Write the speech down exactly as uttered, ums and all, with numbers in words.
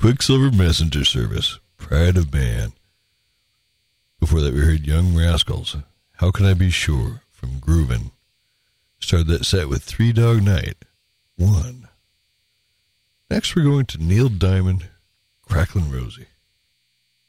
Quicksilver Messenger Service, Pride of Man. Before that, we heard Young Rascals, How Can I Be Sure, from Groovin'. Started that set with Three Dog Night, One. Next, we're going to Neil Diamond, Cracklin' Rosie.